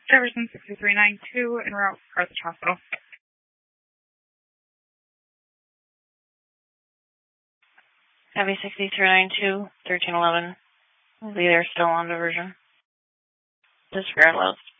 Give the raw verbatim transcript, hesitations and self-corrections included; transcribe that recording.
Jefferson sixty-three ninety-two en route for Carthage Hospital. Heavy sixty-three ninety-two, thirteen eleven. Be there still on diversion. Disregard loads.